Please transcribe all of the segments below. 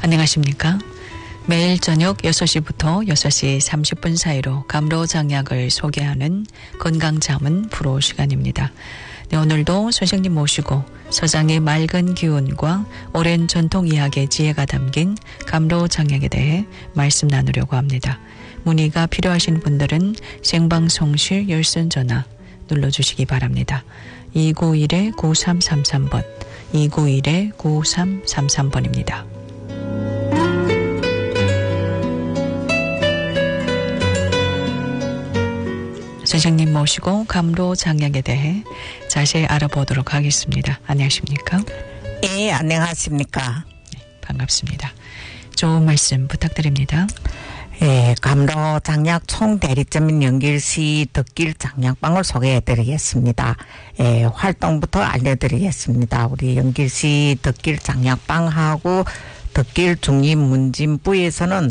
안녕하십니까? 매일 저녁 6시부터 6시 30분 사이로 감로장약을 소개하는 건강자문 프로 시간입니다. 네, 오늘도 선생님 모시고 서장의 맑은 기운과 오랜 전통 의학의 지혜가 담긴 감로장약에 대해 말씀 나누려고 합니다. 문의가 필요하신 분들은 생방송실 열선 전화 눌러주시기 바랍니다. 291-9333번, 291-9333번입니다. 선생님 모시고 감로장약에 대해 자세히 알아보도록 하겠습니다. 안녕하십니까? 예, 안녕하십니까? 네, 반갑습니다. 좋은 말씀 부탁드립니다. 예, 감로장약 총대리점인 연길시 덕길장약방을 소개해드리겠습니다. 예, 활동부터 알려드리겠습니다. 우리 연길시 덕길장약방하고 덕길중립문진부에서는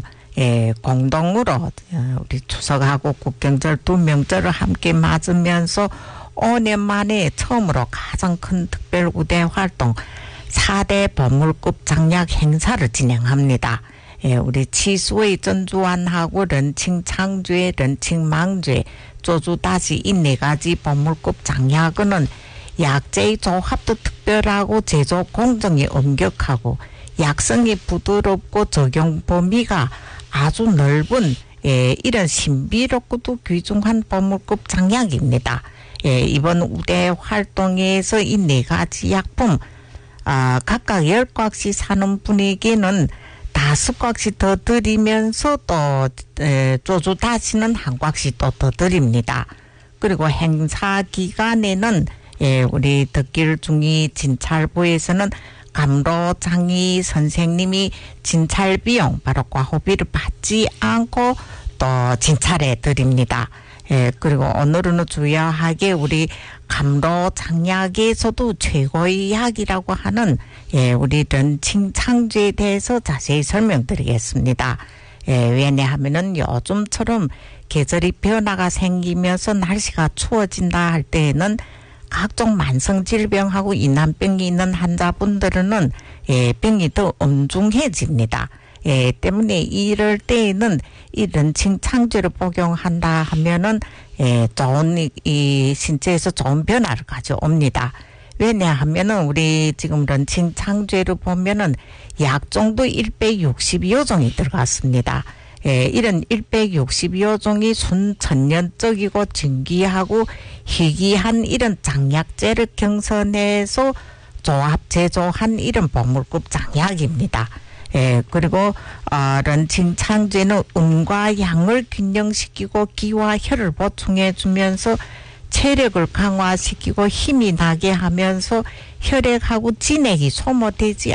공동으로 우리 추석하고 국경절 두 명절을 함께 맞으면서 5년 만에 처음으로 가장 큰 특별 우대 활동 4대 보물급 장약 행사를 진행합니다. 우리 치수의 전주환하고 런칭창죄, 런칭망죄, 조주다시 이 4가지 보물급 장약은 약재의 조합도 특별하고 제조 공정이 엄격하고 약성이 부드럽고 적용 범위가 아주 넓은 이런 신비롭고도 귀중한 보물급 장약입니다. 이번 우대 활동에서 이 4가지 약품 각각 10곽씩 사는 분에게는 5곽씩 더 드리면서 또 조주 다시는 1곽씩 또 더 드립니다. 그리고 행사 기간에는 우리 덕길중이 진찰부에서는 감로장의 선생님이 진찰 비용 바로 과호비를 받지 않고 또 진찰해 드립니다. 그리고 오늘은 주요하게 우리 감로장약에서도 최고의 약이라고 하는 우리 런칭창죄에 대해서 자세히 설명드리겠습니다. 왜냐하면은 요즘처럼 계절이 변화가 생기면서 날씨가 추워진다 할 때에는 각종 만성질병하고 인한병이 있는 환자분들은 병이 더 엄중해집니다. 때문에 이럴 때에는 이 런칭창죄를 복용한다 하면은 좋은 이 신체에서 좋은 변화를 가져옵니다. 왜냐하면은 우리 지금 런칭창죄를 보면은 약종도 162호종이 들어갔습니다. 이런 162호종이 순천연적이고 진귀하고 희귀한 이런 장약재를 경선해서 조합 제조한 이런 보물급 장약입니다. 그리고 런칭창죄는 음과 양을 균형시키고 기와 혈을 보충해 주면서 체력을 강화시키고 힘이 나게 하면서 혈액하고 진액이 소모되지